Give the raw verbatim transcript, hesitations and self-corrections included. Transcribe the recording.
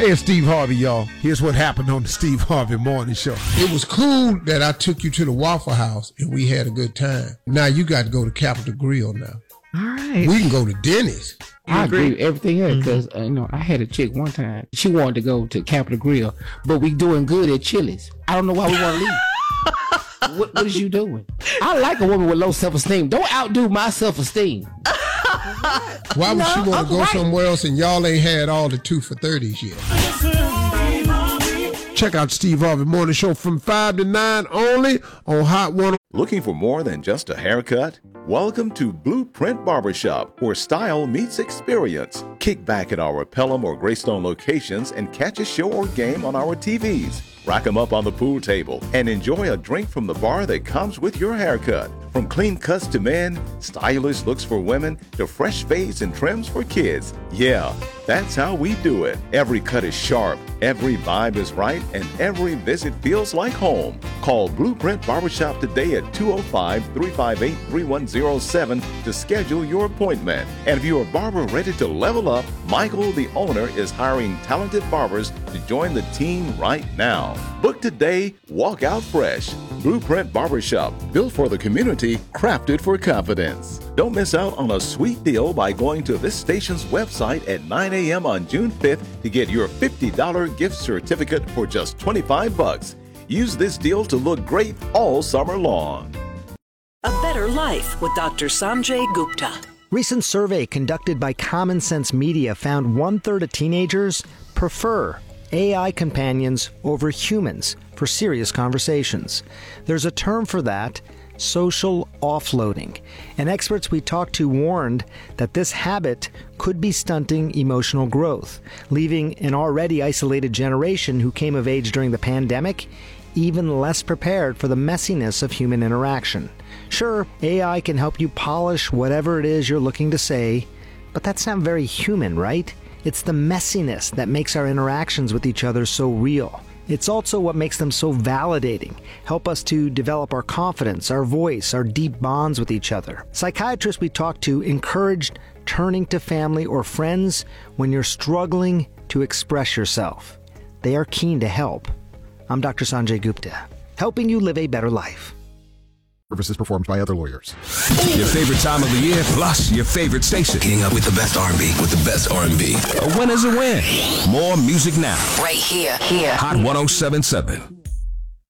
Hey, it's Steve Harvey, y'all. Here's what happened on the Steve Harvey Morning Show. It was cool that I took you to the Waffle House and we had a good time. Now you got to go to Capitol Grill now. All right. We can go to Denny's. I agree with everything else because mm-hmm. uh, you know I had a chick one time. She wanted to go to Capitol Grill, but we doing good at Chili's. I don't know why we want to leave. what, what is you doing? I like a woman with low self-esteem. Don't outdo my self-esteem. Why would no, she want to go right. somewhere else and y'all ain't had all the two for thirties yet? Check out Steve Harvey Morning Show from five to nine only on Hot one. Looking for more than just a haircut? Welcome to Blueprint Barbershop, where style meets experience. Kick back at our Pelham or Greystone locations and catch a show or game on our T Vs. Rack 'em up on the pool table and enjoy a drink from the bar that comes with your haircut. From clean cuts to men, stylish looks for women, to fresh fades and trims for kids. Yeah, that's how we do it. Every cut is sharp, every vibe is right, and every visit feels like home. Call Blueprint Barbershop today at two oh five, three five eight, three one oh seven to schedule your appointment. And if you're a barber ready to level up, Michael, the owner, is hiring talented barbers to join the team right now. Book today, walk out fresh. Blueprint Barbershop, built for the community, crafted for confidence. Don't miss out on a sweet deal by going to this station's website at nine a.m. on June fifth to get your fifty dollars gift certificate for just twenty-five bucks. Use this deal to look great all summer long. A Better Life with Doctor Sanjay Gupta. Recent survey conducted by Common Sense Media found one-third of teenagers prefer A I companions over humans for serious conversations. There's a term for that, social offloading. And experts we talked to warned that this habit could be stunting emotional growth, leaving an already isolated generation who came of age during the pandemic even less prepared for the messiness of human interaction. Sure, A I can help you polish whatever it is you're looking to say, but that's not very human, right? It's the messiness that makes our interactions with each other so real. It's also what makes them so validating, help us to develop our confidence, our voice, our deep bonds with each other. Psychiatrists we talked to encouraged turning to family or friends when you're struggling to express yourself. They are keen to help. I'm Doctor Sanjay Gupta, helping you live a better life. Services performed by other lawyers. Your favorite time of the year, plus your favorite station. Getting up with the best R and B, with the best R and B. A win is a win. More music now. Right here, here. Hot one oh seven point seven.